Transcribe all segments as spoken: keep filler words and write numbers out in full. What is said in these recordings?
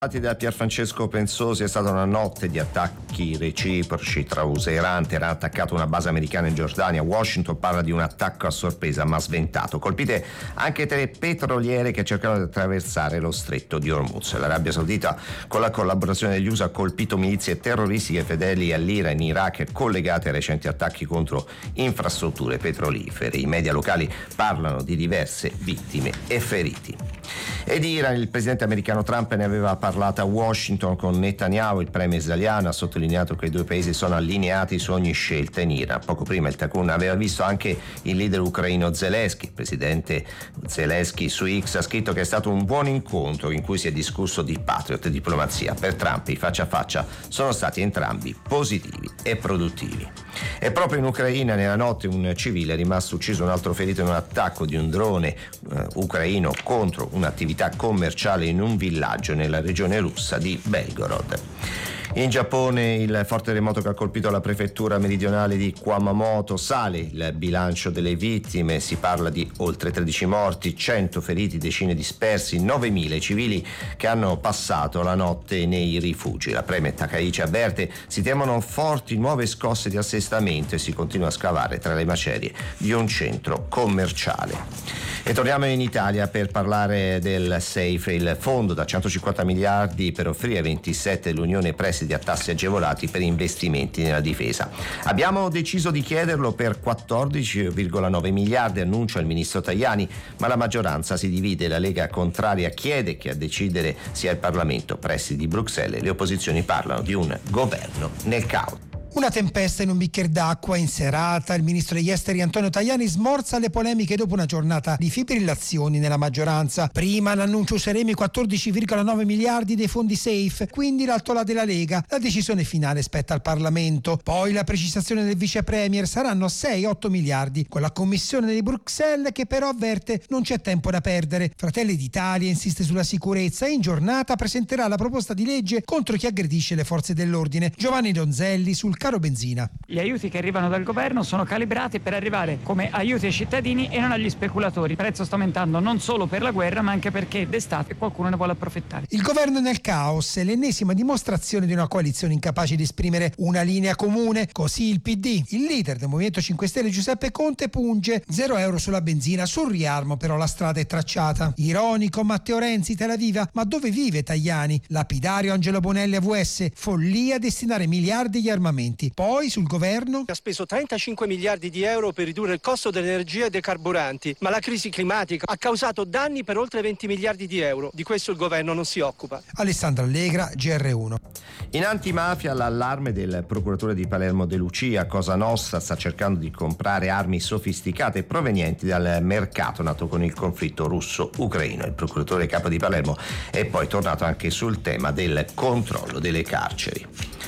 Da Pierfrancesco Pensosi è stata una notte di attacchi reciproci tra U S A e Iran. Teheran ha attaccato una base americana in Giordania. Washington parla di un attacco a sorpresa ma sventato. Colpite anche tre petroliere che cercano di attraversare lo stretto di Hormuz. L'Arabia Saudita, con la collaborazione degli U S A, ha colpito milizie terroristiche fedeli all'Iran in Iraq collegate ai recenti attacchi contro infrastrutture petrolifere. I media locali parlano di diverse vittime e feriti. Ed Iran, il presidente americano Trump ne aveva parlato a Washington con Netanyahu. Il premier israeliano ha sottolineato che i due paesi sono allineati su ogni scelta in Iran. Poco prima il Takun aveva visto anche il leader ucraino Zelensky. Il presidente Zelensky su X ha scritto che è stato un buon incontro in cui si è discusso di patriot e diplomazia. Per Trump i faccia a faccia sono stati entrambi positivi e produttivi. E proprio in Ucraina nella notte un civile è rimasto ucciso, un altro ferito in un attacco di un drone eh, ucraino contro un'attività commerciale in un villaggio nella regione russa di Belgorod. In Giappone il forte terremoto che ha colpito la prefettura meridionale di Kumamoto, sale il bilancio delle vittime, si parla di oltre tredici morti, cento feriti, decine dispersi, novemila i civili che hanno passato la notte nei rifugi. La premier Takaichi avverte si temono forti nuove scosse di assestamento e si continua a scavare tra le macerie di un centro commerciale. E torniamo in Italia per parlare del SAFE, il fondo da centocinquanta miliardi per offrire ai ventisette dell'Unione prestiti a tassi agevolati per investimenti nella difesa. Abbiamo deciso di chiederlo per quattordici virgola nove miliardi, annuncia il ministro Tajani, ma la maggioranza si divide. La Lega contraria chiede che a decidere sia il Parlamento. Pressi di Bruxelles, le opposizioni parlano di un governo nel caos. Una tempesta in un bicchiere d'acqua in serata. Il ministro degli esteri Antonio Tajani smorza le polemiche dopo una giornata di fibrillazioni nella maggioranza. Prima l'annuncio useremo i quattordici virgola nove miliardi dei fondi SAFE, quindi l'alto là della Lega. La decisione finale spetta al Parlamento. Poi la precisazione del vice premier, saranno sei otto miliardi, con la commissione di Bruxelles che però avverte non c'è tempo da perdere. Fratelli d'Italia insiste sulla sicurezza e in giornata presenterà la proposta di legge contro chi aggredisce le forze dell'ordine. Giovanni Donzelli sul caro benzina. Gli aiuti che arrivano dal governo sono calibrati per arrivare come aiuti ai cittadini e non agli speculatori. Il prezzo sta aumentando non solo per la guerra ma anche perché d'estate qualcuno ne vuole approfittare. Il governo è nel caos, è l'ennesima dimostrazione di una coalizione incapace di esprimere una linea comune. Così il P D, il leader del Movimento cinque Stelle Giuseppe Conte, punge zero euro sulla benzina. Sul riarmo però la strada è tracciata. Ironico Matteo Renzi, Tel Aviv, ma dove vive Tajani? Lapidario Angelo Bonelli A V S, follia destinare miliardi agli armamenti. Poi sul governo ha speso trentacinque miliardi di euro per ridurre il costo dell'energia e dei carburanti, ma la crisi climatica ha causato danni per oltre venti miliardi di euro. Di questo il governo non si occupa. Alessandra Allegra, G R uno. In antimafia l'allarme del procuratore di Palermo De Lucia. Cosa Nostra sta cercando di comprare armi sofisticate provenienti dal mercato nato con il conflitto russo-ucraino. Il procuratore capo di Palermo è poi tornato anche sul tema del controllo delle carceri.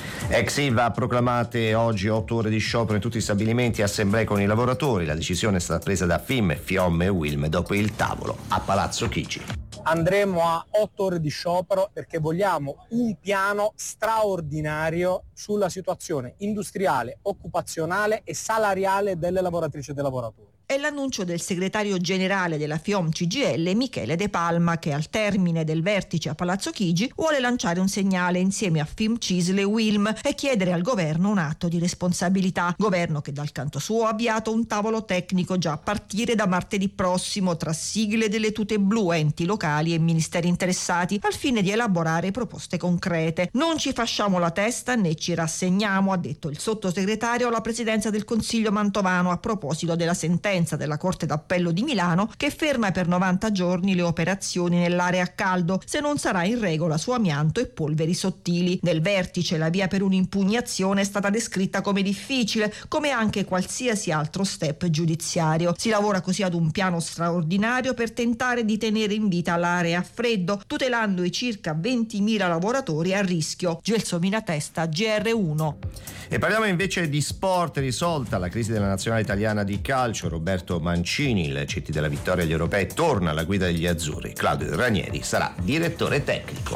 Ex Ilva ha proclamate oggi otto ore di sciopero in tutti gli stabilimenti e assemblee con i lavoratori. La decisione è stata presa da F I M, FIOM e Wilm dopo il tavolo a Palazzo Chigi. Andremo a otto ore di sciopero perché vogliamo un piano straordinario sulla situazione industriale, occupazionale e salariale delle lavoratrici e dei lavoratori. È l'annuncio del segretario generale della FIOM C G I L, Michele De Palma, che al termine del vertice a Palazzo Chigi vuole lanciare un segnale insieme a F I M, CISL e Wilm e chiedere al governo un atto di responsabilità. Governo che dal canto suo ha avviato un tavolo tecnico già a partire da martedì prossimo tra sigle delle tute blu, enti locali e ministeri interessati al fine di elaborare proposte concrete. Non ci fasciamo la testa né ci rassegniamo, ha detto il sottosegretario alla presidenza del Consiglio Mantovano a proposito della sentenza della Corte d'Appello di Milano che ferma per novanta giorni le operazioni nell'area a caldo se non sarà in regola su amianto e polveri sottili. Nel vertice la via per un'impugnazione è stata descritta come difficile, come anche qualsiasi altro step giudiziario. Si lavora così ad un piano straordinario per tentare di tenere in vita l'area a freddo, tutelando i circa ventimila lavoratori a rischio. Gelsomina Testa, G R uno. E parliamo invece di sport. Risolta la crisi della nazionale italiana di calcio, Roberto Mancini, il C T della vittoria agli europei, torna alla guida degli azzurri. Claudio Ranieri sarà direttore tecnico.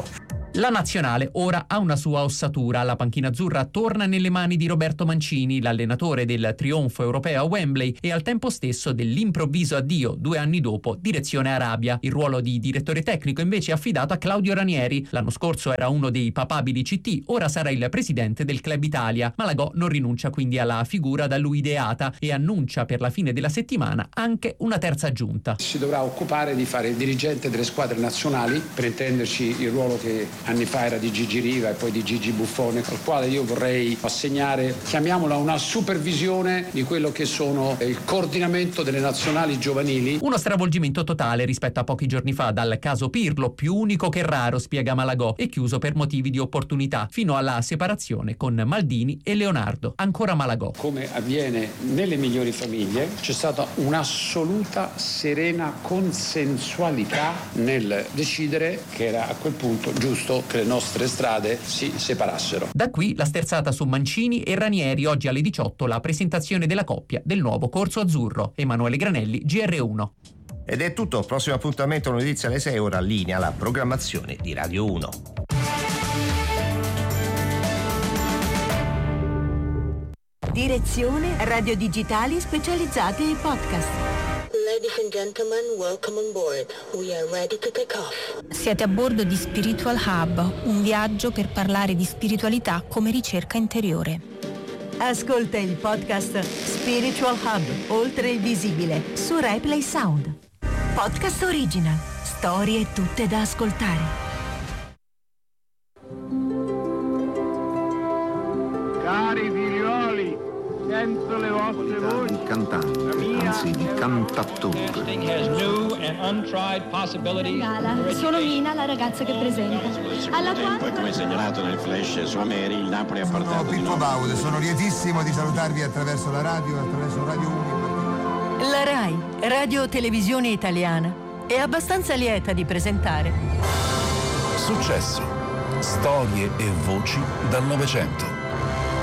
La nazionale ora ha una sua ossatura. La panchina azzurra torna nelle mani di Roberto Mancini, l'allenatore del trionfo europeo a Wembley e al tempo stesso dell'improvviso addio, due anni dopo, direzione Arabia. Il ruolo di direttore tecnico invece è affidato a Claudio Ranieri. L'anno scorso era uno dei papabili C T, ora sarà il presidente del Club Italia. Malagò non rinuncia quindi alla figura da lui ideata e annuncia per la fine della settimana anche una terza giunta. Si dovrà occupare di fare il dirigente delle squadre nazionali, per intenderci il ruolo che anni fa era di Gigi Riva e poi di Gigi Buffone, al quale io vorrei assegnare, chiamiamola, una supervisione di quello che sono il coordinamento delle nazionali giovanili. Uno stravolgimento totale rispetto a pochi giorni fa, dal caso Pirlo, più unico che raro, spiega Malagò, e chiuso per motivi di opportunità, fino alla separazione con Maldini e Leonardo. Ancora Malagò. Come avviene nelle migliori famiglie, c'è stata un'assoluta serena consensualità nel decidere che era a quel punto giusto che le nostre strade si separassero. Da qui la sterzata su Mancini e Ranieri. Oggi alle diciotto la presentazione della coppia del nuovo corso azzurro. Emanuele Granelli, G R uno. Ed è tutto, prossimo appuntamento lunedì alle sei, ora linea la programmazione di Radio uno. Direzione Radio Digitali Specializzate e Podcast. Ladies and gentlemen, welcome on board. We are ready to take off. Siete a bordo di Spiritual Hub, un viaggio per parlare di spiritualità come ricerca interiore. Ascolta il podcast Spiritual Hub, oltre il visibile, su Replay Sound. Podcast original, storie tutte da ascoltare. Cari figlioli, sento le vostre voci. Di cantante, anzi di cantattore. Gala, sono Mina, la ragazza che presenta. Alla Poi, come segnalato nel flash su Ameri, il Napoli ha portato sono Pippo Baude, sono lietissimo di salutarvi attraverso la radio e attraverso Radio uno. La RAI, Radio Televisione Italiana, è abbastanza lieta di presentare Successo, storie e voci dal Novecento.